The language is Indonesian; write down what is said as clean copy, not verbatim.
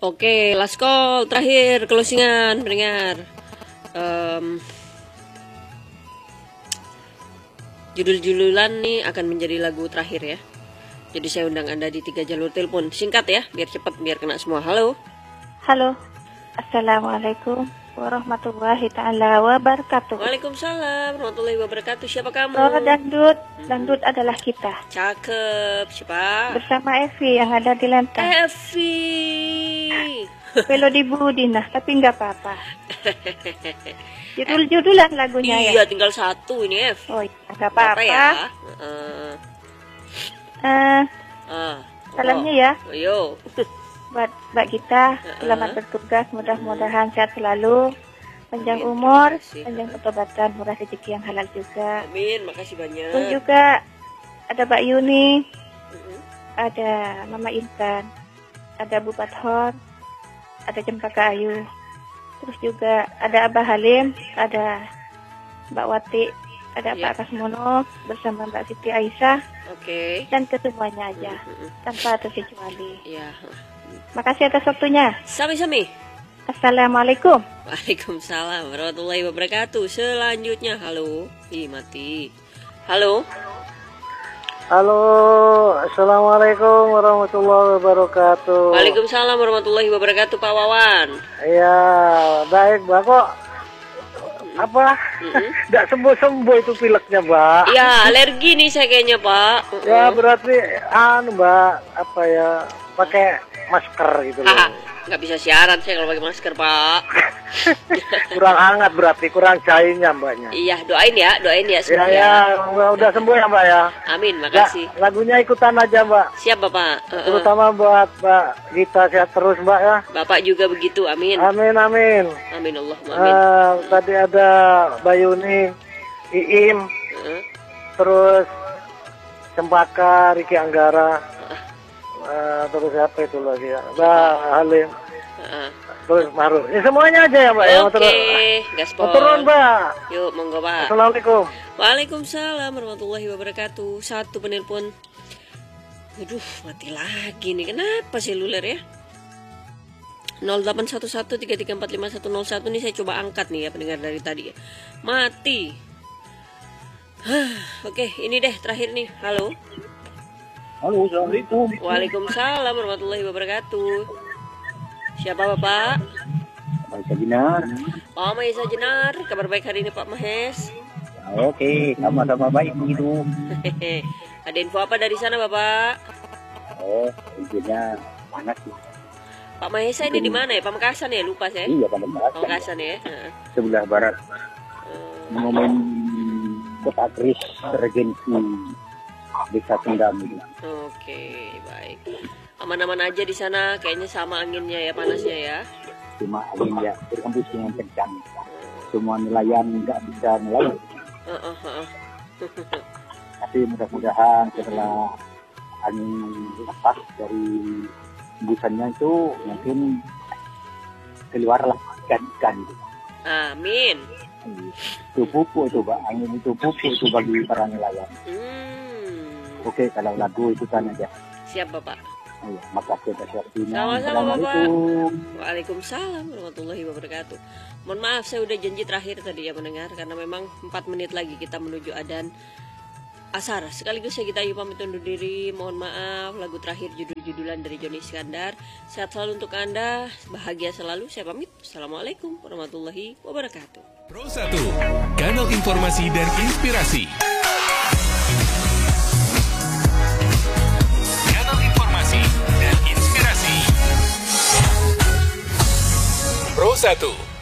Oke, last call terakhir closingan pendengar. Judul-judulan nih akan menjadi lagu terakhir ya. Jadi saya undang Anda di 3 jalur telepon. Singkat ya, biar cepat, biar kena semua. Halo. Halo. Assalamualaikum warahmatullahi ta'ala wabarakatuh. Waalaikumsalam warahmatullahi wabarakatuh. Siapa kamu? Oh, Dangdut. Dangdut adalah kita. Cakep. Siapa? Bersama Evi yang ada di Lenteng. Evi. Pelo di Budina, tapi nggak apa-apa. Judul-judulan lagunya ya. Iya, tinggal satu ini, Ev. Oh, iya, nggak apa-apa. Ya? Salamnya ya. Yo. Buat Mbak Gita, selamat bertugas, mudah-mudahan sehat selalu, panjang umur, panjang ketobatan, murah rezeki yang halal juga. Amin, makasih banyak. Terus juga ada Mbak Yuni, ada Mama Intan, ada Bu Bathor, ada Cempaka Ayu, terus juga ada Abah Halim, ada Mbak Wati, ada Pak Kasmono bersama Mbak Siti Aisyah. Oke. Dan kesemuanya aja, tanpa terkecuali. Iya. Makasih atas waktunya. Sami-sami. Assalamualaikum. Waalaikumsalam warahmatullahi wabarakatuh. Selanjutnya, halo. Ih, mati. Halo. Halo, assalamualaikum warahmatullahi wabarakatuh. Waalaikumsalam warahmatullahi wabarakatuh, Pak Wawan. Iya, baik, Mbak. Kok apa? Nggak sembuh-sembuh itu pileknya, Mbak. Ya, alergi nih saya kayaknya, Pak. Ya, berarti Mbak, apa ya, pakai masker gitu loh. Nggak bisa siaran saya kalau pakai masker, Pak. Kurang hangat berarti, kurang cairnya Mbaknya. Iya, doain ya semua ya. Udah sembuh ya, Mbak ya. Amin, makasih. Lagunya ikutan aja, Mbak. Siap, Bapak. Terutama buat Mbak Gita, sehat terus, Mbak ya. Bapak juga begitu, amin. Amin, amin. Amin, Allahumma amin. Tadi ada Bayuni, Iim, terus Cempaka, Riki Anggara, terus siapa itu lagi ya, Mbak Halim, terus Maru. Ini semuanya aja ya, Mbak. Oke, gaspol. Turun, Mbak. Yuk, monggo, Pak. Assalamualaikum. Waalaikumsalam warahmatullahi wabarakatuh. Satu penelpon. Aduh, mati lagi nih. Kenapa seluler ya? 081133455101 nih saya coba angkat nih ya pendengar dari tadi ya. Mati. Oke, ini deh terakhir nih. Halo. Halo, assalamualaikum. Waalaikumsalam warahmatullahi wabarakatuh. Siapa Bapak? Maisa Jenar. Oh, Maisa Jenar. Kabar baik hari ini Pak Mahes? Oke, sama-sama baik begitu. Ada info apa dari sana Bapak? Oh, intinya panas sih. Pak Mahesa ini di mana ya? Pamekasan ya? Lupa saya. Iya, Pamekasan. Pamekasan ya. Sebelah barat. Monumen Kota Kris Regensi Desa Kendam itu. Oke, baik. Aman-aman aja di sana, kayaknya sama anginnya ya, panasnya ya. Cuma angin ya, berhembus dengan kencang. Semua nelayan nggak bisa nelayan. Tapi mudah-mudahan setelah angin lepas dari hembusannya itu mungkin keluarlah ikan-ikan itu. Amin. Itu pupuk itu, Pak. Angin itu pupuk itu bagi para nelayan. Oke, kalau lagu itu kan aja. Siap, Bapak. Oh, ya, makasih atas waktunya. Sama-sama, Bapak. Waalaikumsalam warahmatullahi wabarakatuh. Mohon maaf, saya udah janji terakhir tadi ya mendengar, karena memang 4 menit lagi kita menuju adzan asar. Sekaligus saya kita pamit undur diri. Mohon maaf, lagu terakhir judul-judulan dari Joni Iskandar. Sehat selalu untuk Anda, bahagia selalu. Saya pamit. Assalamualaikum warahmatullahi wabarakatuh. Pro 1, kanal informasi dan inspirasi. Kanal informasi dan inspirasi. Pro 1.